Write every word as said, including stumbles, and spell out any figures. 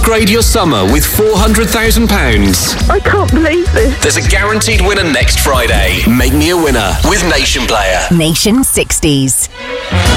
Upgrade your summer with four hundred thousand pounds. I can't believe this. There's a guaranteed winner next Friday. Make me a winner with Nation Player. Nation sixties.